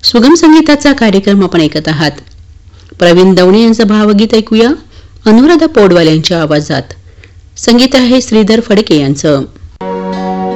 सुगम संगीताचा कार्यक्रम आपण ऐकत आहात. प्रवीण दवणे यांचं भावगीत ऐकूया अनुराधा पौडवाल यांच्या आवाजात. संगीत आहे श्रीधर फडके यांचं.